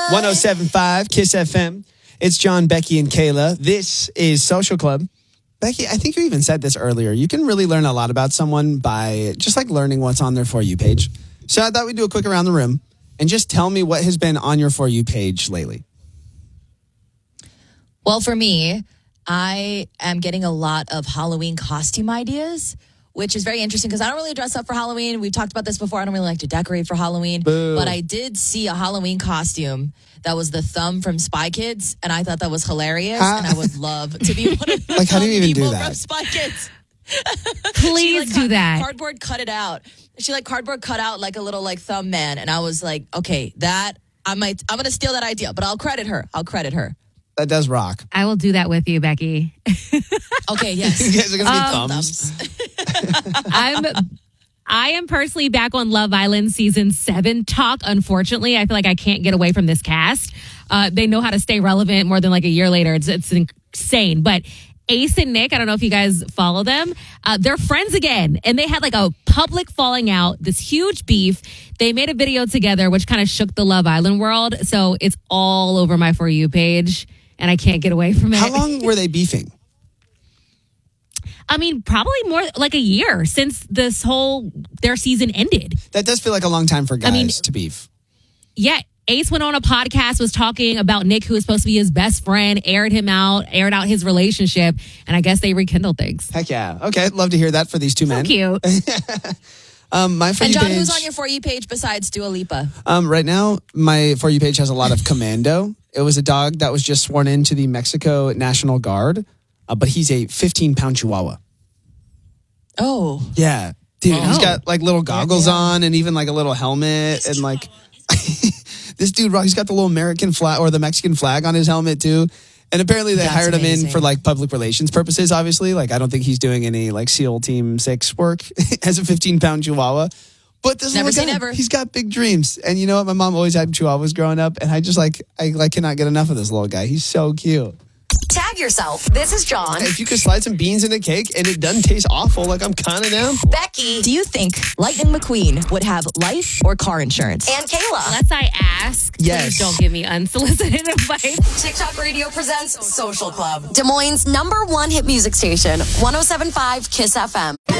107.5 Kiss FM. It's John, Becky, and Kayla. This is Social Club. Becky, I think you even said this earlier. You can really learn a lot about someone by just like learning what's on their For You page. So I thought we'd do a quick around the room and just tell me what has been on your For You page lately. Well, for me, I am getting a lot of Halloween costume ideas, which is very interesting because I don't really dress up for Halloween. We've talked about this before. I don't really like to decorate for Halloween. Boo. But I did see a Halloween costume that was the thumb from Spy Kids, and I thought that was hilarious, and I would love to be one of the Like, how do you even do people that? from Spy Kids. Please do that. Cardboard cut it out. She cardboard cut out like a little like thumb man, and I was like, okay, I'm going to steal that idea, but I'll credit her. That does rock. I will do that with you, Becky. Okay, yes. You guys are going to be thumbs. I am personally back on Love Island season 7 talk. Unfortunately, I feel like I can't get away from this cast. They know how to stay relevant more than like a year later. It's insane. But Ace and Nick, I don't know if you guys follow them. They're friends again. And they had like a public falling out, this huge beef. They made a video together, which kind of shook the Love Island world. So it's all over my For You page. And I can't get away from it. How long were they beefing? I mean, probably more like a year since their season ended. That does feel like a long time for guys to beef. Yeah. Ace went on a podcast, was talking about Nick, who was supposed to be his best friend, aired out his relationship, and I guess they rekindled things. Heck yeah. Okay, love to hear that for these two men. So cute. My For You And John, page, who's on your For You page besides Dua Lipa? Right now, my For You page has a lot of Commando. It was a dog that was just sworn into the Mexico National Guard, but he's a 15-pound Chihuahua. Oh. Yeah. Dude, he's got like little goggles on and even like a little helmet and like this dude, he's got the little American flag or the Mexican flag on his helmet too. And apparently they hired him in for like public relations purposes, obviously. Like I don't think he's doing any like SEAL Team 6 work as a 15-pound Chihuahua. But this Never little say guy, never. he's got big dreams. And you know what? My mom always had Chihuahuas growing up. And I just I cannot get enough of this little guy. He's so cute. Tag yourself. This is John. If you could slide some beans in a cake and it doesn't taste awful, like I'm kind of down for. Becky. Do you think Lightning McQueen would have life or car insurance? And Kayla. Unless I ask, Yes. please don't give me unsolicited advice. TikTok Radio presents Social Club. Des Moines' #1 hit music station, 107.5 Kiss FM.